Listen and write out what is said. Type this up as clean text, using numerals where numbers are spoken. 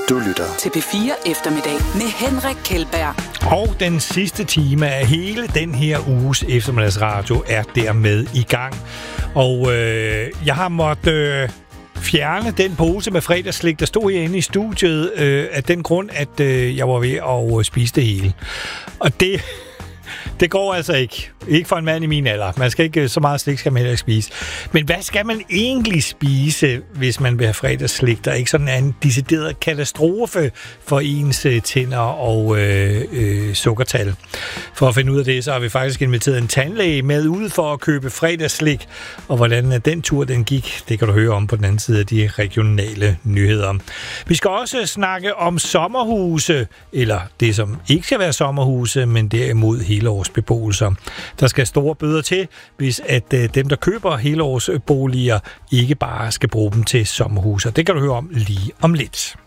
Du lytter til P4 Eftermiddag med Henrik Kjeldberg. Og den sidste time af hele den her uges eftermiddagsradio er dermed i gang. Og jeg har måttet fjerne den pose med fredagsslik, der stod herinde i studiet, af den grund, at jeg var ved at spise det hele. Og det går altså ikke. Ikke for en mand i min alder. Man skal ikke, så meget slik skal man heller ikke spise. Men hvad skal man egentlig spise, hvis man vil have fredagsslik? Der er ikke sådan en decideret katastrofe for ens tænder og sukkertal. For at finde ud af det, så har vi faktisk inviteret en tandlæge med ud for at købe fredagsslik. Og hvordan den tur den gik, det kan du høre om på den anden side af de regionale nyheder. Vi skal også snakke om sommerhuse, eller det som ikke skal være sommerhuse, men derimod helårsbeboelser. Der skal store bøder til, hvis at dem, der køber helårsboliger, ikke bare skal bruge dem til sommerhuse. Det kan du høre om lige om lidt.